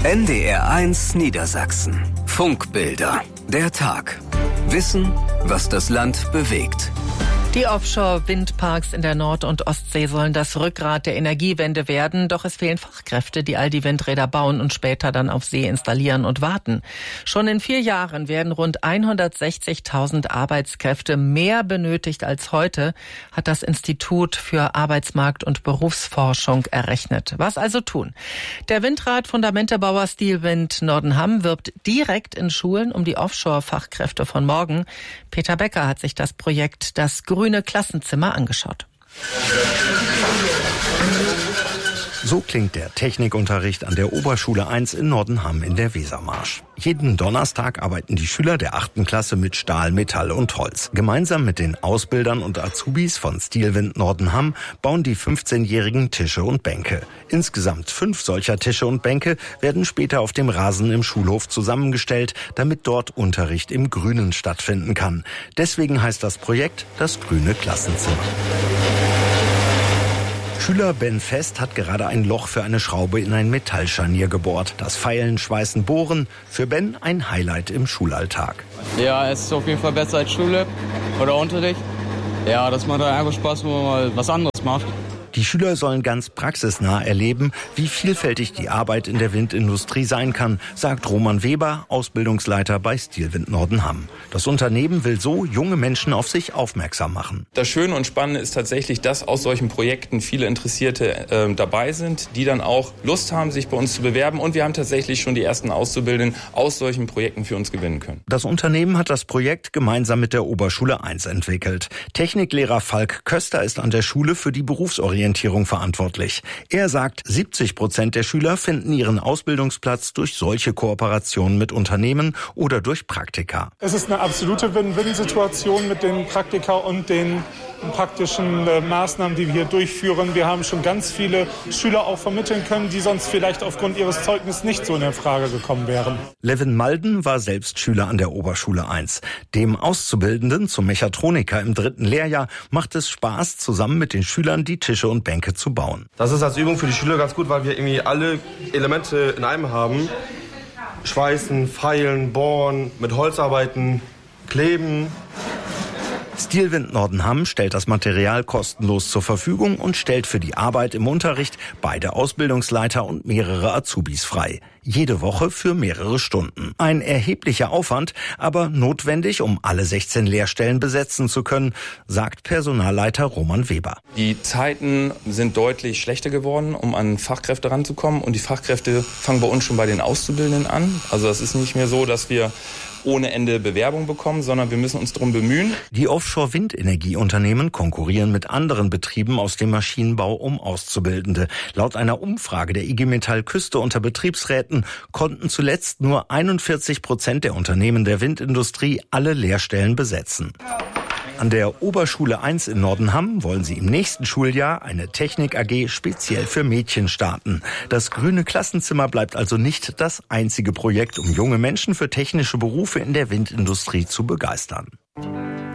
NDR1 Niedersachsen. Funkbilder. Der Tag. Wissen, was das Land bewegt. Die Offshore-Windparks in der Nord- und Ostsee sollen das Rückgrat der Energiewende werden. Doch es fehlen Fachkräfte, die all die Windräder bauen und später dann auf See installieren und warten. Schon in 4 Jahren werden rund 160.000 Arbeitskräfte mehr benötigt als heute, hat das Institut für Arbeitsmarkt- und Berufsforschung errechnet. Was also tun? Der Windrad-Fundamentebauer Steelwind Nordenham wirbt direkt in Schulen um die Offshore-Fachkräfte von morgen. Peter Becker hat sich das Projekt Das grüne Klassenzimmer angeschaut. So klingt der Technikunterricht an der Oberschule 1 in Nordenham in der Wesermarsch. Jeden Donnerstag arbeiten die Schüler der 8. Klasse mit Stahl, Metall und Holz. Gemeinsam mit den Ausbildern und Azubis von Steelwind Nordenham bauen die 15-Jährigen Tische und Bänke. Insgesamt 5 solcher Tische und Bänke werden später auf dem Rasen im Schulhof zusammengestellt, damit dort Unterricht im Grünen stattfinden kann. Deswegen heißt das Projekt Das grüne Klassenzimmer. Schüler Ben Fest hat gerade ein Loch für eine Schraube in ein Metallscharnier gebohrt. Das Feilen, Schweißen, Bohren, für Ben ein Highlight im Schulalltag. Ja, es ist auf jeden Fall besser als Schule oder Unterricht. Ja, das macht einfach Spaß, wenn man mal was anderes macht. Die Schüler sollen ganz praxisnah erleben, wie vielfältig die Arbeit in der Windindustrie sein kann, sagt Roman Weber, Ausbildungsleiter bei Steelwind Nordenham. Das Unternehmen will so junge Menschen auf sich aufmerksam machen. Das Schöne und Spannende ist tatsächlich, dass aus solchen Projekten viele Interessierte dabei sind, die dann auch Lust haben, sich bei uns zu bewerben. Und wir haben tatsächlich schon die ersten Auszubildenden aus solchen Projekten für uns gewinnen können. Das Unternehmen hat das Projekt gemeinsam mit der Oberschule 1 entwickelt. Techniklehrer Falk Köster ist an der Schule für die Berufsorientierung verantwortlich. Er sagt, 70% der Schüler finden ihren Ausbildungsplatz durch solche Kooperationen mit Unternehmen oder durch Praktika. Es ist eine absolute Win-Win-Situation mit den Praktika und den praktischen Maßnahmen, die wir hier durchführen. Wir haben schon ganz viele Schüler auch vermitteln können, die sonst vielleicht aufgrund ihres Zeugnisses nicht so in Frage gekommen wären. Levin Malden war selbst Schüler an der Oberschule 1. Dem Auszubildenden zum Mechatroniker im 3. Lehrjahr macht es Spaß, zusammen mit den Schülern die Tische und Bänke zu bauen. Das ist als Übung für die Schüler ganz gut, weil wir irgendwie alle Elemente in einem haben. Schweißen, feilen, bohren, mit Holz arbeiten, kleben. Steelwind Nordenham stellt das Material kostenlos zur Verfügung und stellt für die Arbeit im Unterricht beide Ausbildungsleiter und mehrere Azubis frei. Jede Woche für mehrere Stunden. Ein erheblicher Aufwand, aber notwendig, um alle 16 Lehrstellen besetzen zu können, sagt Personalleiter Roman Weber. Die Zeiten sind deutlich schlechter geworden, um an Fachkräfte ranzukommen. Und die Fachkräfte fangen bei uns schon bei den Auszubildenden an. Also es ist nicht mehr so, dass wir ohne Ende Bewerbung bekommen, sondern wir müssen uns darum bemühen. Die Offshore-Windenergieunternehmen konkurrieren mit anderen Betrieben aus dem Maschinenbau um Auszubildende. Laut einer Umfrage der IG Metall Küste unter Betriebsräten konnten zuletzt nur 41% der Unternehmen der Windindustrie alle Lehrstellen besetzen. An der Oberschule 1 in Nordenham wollen sie im nächsten Schuljahr eine Technik-AG speziell für Mädchen starten. Das grüne Klassenzimmer bleibt also nicht das einzige Projekt, um junge Menschen für technische Berufe in der Windindustrie zu begeistern.